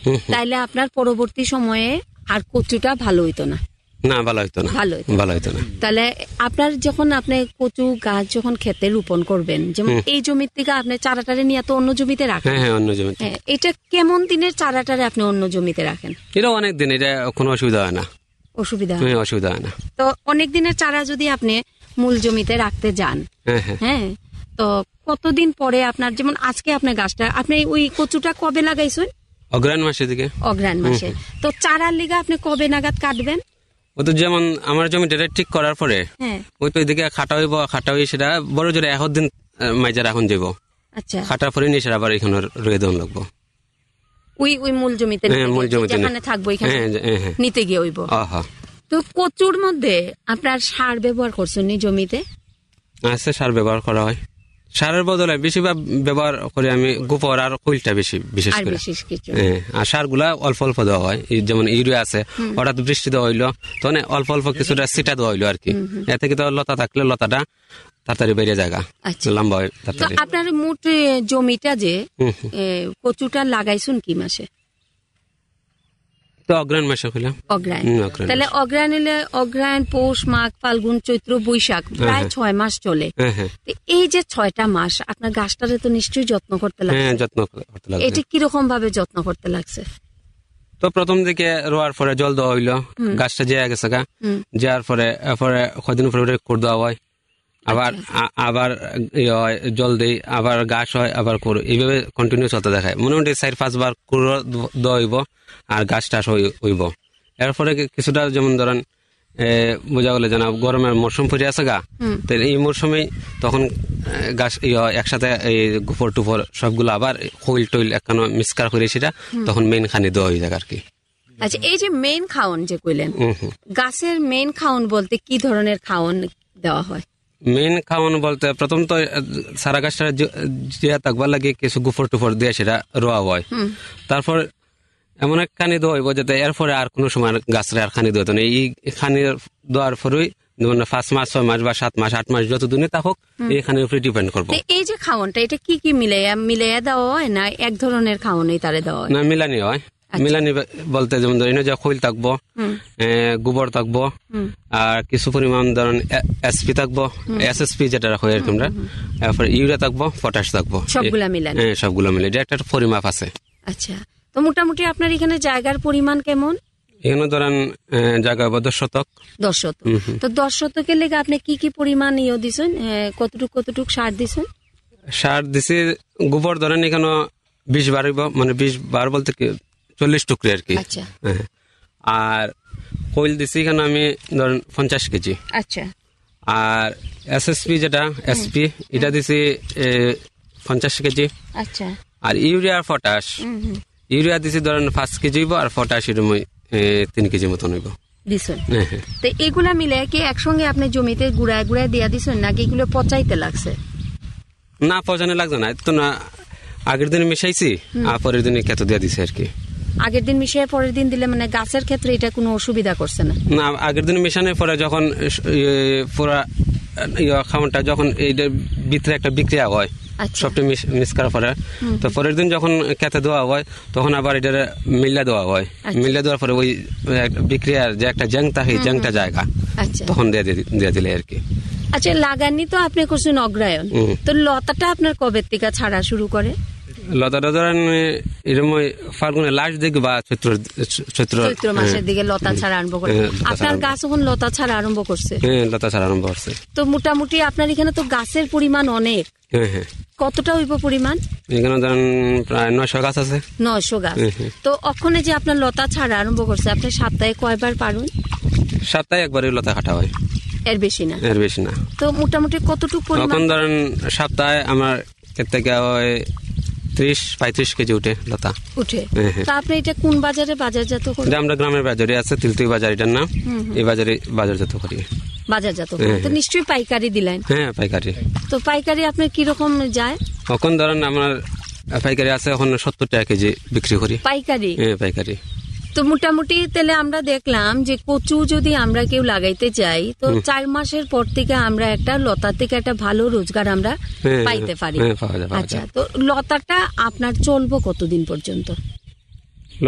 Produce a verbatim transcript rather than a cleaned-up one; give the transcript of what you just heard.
তাইলে আপনার পরবর্তী সময়ে আর কচুটা ভালো হইতো না। না ভালো হইতো না, ভালো ভালো হইতো না। তাহলে আপনার যখন আপনি কচু গাছ যখন খেতে রোপণ করবেন, যেমন এই জমির থেকে আপনি চারাটারে নিয়ে তো অন্য জমিতে রাখেন। হ্যাঁ অন্য জমিতে। এটা কেমন দিনের চারাটারে আপনি অন্য জমিতে রাখেন? এটা অনেক দিন, এটা কোনো অসুবিধা হয় না। অসুবিধা অসুবিধা হয় না। তো অনেক দিনের চারা যদি আপনি মূল জমিতে রাখতে যান, হ্যাঁ তো কতদিন পরে আপনার, যেমন আজকে আপনার গাছটা, আপনি ওই কচুটা কবে লাগাইছেন? অগ্রহায়ণ মাসের দিকে। অগ্রহায়ণ মাসে। তো চারার লিগা আপনি কবে নাগাদ কাটবেন? ও তো যেমন আমার জমিটা ঠিক করার পরে ওই তো এদিকে খাটা হইব, খাটা হয়ে সেটা বড় জোরে এক দিন মাইজা রাখুন যাব। আচ্ছা, খাটার পরে নিয়ে সেটা আবার এখানে রয়ে দেওয়া লাগবো। ওই ওই মূল জমিতে মূল জমিতে যেখানে থাকবো এখানে নিতে গিয়ে হইব। তো কচুর মধ্যে আপনার সার ব্যবহার করছেন নি জমিতে? আচ্ছা, সার ব্যবহার করা হয়। সারের বদলে বেশিরভাগ ব্যবহার করি আমি গোবর আর খৈলটা বেশি, বিশেষ করে। আর সার গুলা অল্প অল্প দেওয়া হয়, যেমন ইউরিয়া আছে, হঠাৎ বৃষ্টি দেওয়া হইলো তখন অল্প অল্প কিছুটা ছিটা দেওয়া হইলো আর কি। এতে কিন্তু লতা থাকলে লতাটা তাড়াতাড়ি বেরিয়ে জায়গা লম্বা হয়। আপনার মোট জমিটা যে কচুটা লাগাইছুন কি মাসে? অগ্রহায়ণ মাসে হইলাম। অগ্রহায়ণ। তাহলে অগ্রহায়ণ হলে অগ্রহায়ণ, পৌষ, মাঘ, ফাল্গুন, চৈত্র, বৈশাখ, প্রায় ছয় মাস চলে। এই যে ছয়টা মাস আপনার গাছটারে তো নিশ্চয়ই যত্ন করতে লাগছে। যত্ন করতে লাগছে। এটা কিরকম ভাবে যত্ন করতে লাগছে? তো প্রথম দিকে রোয়ার পরে জল দেওয়া হইলো, গাছটা জেয়া গেছে গা, যাওয়ার পরে এরপরে কদিন পরে কোর দেওয়া হয়, আবার আবার জল দেই, আবার গাছ হয়, আবার কোর, এইভাবে কন্টিনিউ চলতে দেখায়। মোটামুটি চার পাঁচবার কোর দেওয়া হইব আর গাছ টাছ হইব। এরপরে কিছুটা যেমন ধরেন বোঝা গেলে জানা গরমের মরশুম ফিরে আছে গা, তো এই মরশুমে তখন গাছ একসাথে এই গোবর টুপর সবগুলো আবার খৈল টইল একখানো মিক্সকার করে সেটা তখন মেইন খানি দেওয়া হয়ে যায় আর কি। আচ্ছা, এই যে মেইন খাওন যে কইলেন, গাছের মেইন খাওন বলতে কি ধরনের খাওন দেওয়া হয়? মেইন খাওয়ানো বলতে প্রথম তো সারা গাছটা জিয়া থাকবার লাগে কিছু গুফর টুফর দিয়ে সেটা রোয়া হয়। তারপর এমন এক খানি দেওয়া হইব যাতে এরপরে আর কোনো সময় গাছটা আর খানি দেওয়া নেই। এই খানি দেওয়ার পরেই পাঁচ মাস, ছয় মাস বা সাত মাস, আট মাস যতদিনে থাকুক এই খানির উপরে ডিপেন্ড করবো। এই যে খাওয়ানটা এটা কি কি মিলাইয়া মিলাইয়া দেওয়া হয় না এক ধরনের খাওয়ানোই তারে দেওয়া হয়? না, মিলানি হয়। মিলানি বলতে যেমন ধরেন যে খৈল থাকবো, গোবর থাকবো, আর কিছু পরিমাণ ধরেন এসপি থাকবো, এস এস পি যেটা রাখো এরকম, তারপর ইউরিয়া থাকবো, পটাশ থাকবো, সবগুলা মিলানি। হ্যাঁ সবগুলো মিলে এটা একটা পরিমাপ আছে। আচ্ছা, তো মোটামুটি আপনার এখানে জায়গার পরিমাণ কেমন? এখানে ধরেন জায়গা দশ শতক। দশ শতক। তো দশ শতকের লেগে আপনি কি কি পরিমাণ ইয়ে দিচ্ছেন, কতটুক কতটুক সার দিচ্ছেন? সার দিছি গোবর ধরেন এখানে বিশ বার, মানে বিশ বার বলতে কি চল্লিশ টুকরি আর কি। আর খৈল দিছি এখানে আমি ধরেন পঞ্চাশ কেজি। আচ্ছা। আর এস এস পি যেটা এসপি এটা দিছি পঞ্চাশ কেজি। আচ্ছা। আর ইউরিয়া আর পটাশ, ইউরিয়া দিছি ধরেন পাঁচ কেজি হইব, আর পটাশ এরকম তিন কেজি মতন হইব। তো এগুলা মিলে কি একসঙ্গে আপনি জমিতে গুড়ায় গুড়ায় দিয়া দিচ্ছেন নাকি এগুলো পচাইতে লাগছে? না, পচানো লাগছে না, তো না আগের দিন মিশাইছি আর পরের দিন কত দিয়া দিছে আর কি। আগের দিন মিশিয়ে পরের দিন দিলে মানে গাছের ক্ষেত্রে এটা কোনো অসুবিধা করছে না? না, আগের দিন মিশানোর পরে যখন পুরা খাওয়ানটা যখন এইটার ভিতরে একটা বিক্রিয়া হয়, সবটা মিক্স করার পরে, তো পরের দিন যখন খেতে দেওয়া হয় তখন আবার এটা মিল্লা দেওয়া হয়। মিল্লা দেওয়ার পরে ওই বিক্রিয়ার যে একটা জ্যাং থাকে, জ্যাংটা জায়গা তখন দিয়ে দিলে আর কি। আচ্ছা, লাগানি তো আপনি করছেন অগ্রহায়ণ, তো লতাটা আপনার কবে থেকে ছাড়া শুরু করে? লতাটা ধরেন এরকম ফাল্গুনের লাস্ট দিকে বা চৈত্র চৈত্র চৈত্র মাসের দিকে লতা ছাড়া আরম্ভ করে। আপনার গাছ এখন লতা ছাড়া আরম্ভ করছে? হ্যাঁ, লতা ছাড়া আরম্ভ করছে। তো মোটামুটি আপনার এখানে তো গাছের পরিমাণ অনেক। হ্যাঁ হ্যাঁ। কতটা হইব পরিমাণ? এখানে ধরেন প্রায় নয়শো গাছ আছে। নয়শো গাছ। তো ওখানে যে আপনার লতা ছাড়া আরম্ভ করছে, আপনি সপ্তাহে কয়বার পারুন? সপ্তাহে একবারই লতা কাটা হয়, এর বেশি না। এর বেশি না। তো মোটামুটি কতটুকু পরিমাণ? এখন ধরেন সপ্তাহে আমার থেকে হয় ত্রিশ পঁয়ত্রিশ কেজি উঠে লতা উঠে। তা আপনি এটা কোন বাজারে বাজারজাত করেন? আমরা গ্রামের বাজারে আছে, তিলতুই বাজার এটার নাম, এই বাজারে বাজারজাত করি। বাজারজাত করেন তো নিশ্চয়ই পাইকারি দিলেন? হ্যাঁ, পাইকারি। তো পাইকারি আপনার কিরকম যায়? এখন ধরেন আমার পাইকারি আছে এখন সত্তর টাকা কেজি বিক্রি করি। পাইকারি? হ্যাঁ, পাইকারি। তো মোটামুটি তাহলে আমরা দেখলাম যে কচু যদি আমরা কেউ লাগাইতে চাই তো চার মাসের পর থেকে আমরা একটা লতা থেকে একটা ভালো রোজগার আমরা পাইতে পারি। আচ্ছা, তো লতাটা আপনার চলবো কতদিন পর্যন্ত?